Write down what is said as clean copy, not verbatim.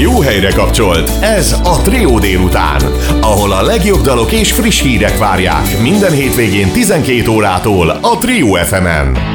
jó helyre kapcsolt. Ez a Trio délután, ahol a legjobb dalok és friss hírek várják minden hétvégén 12 órától a Trio FM-en.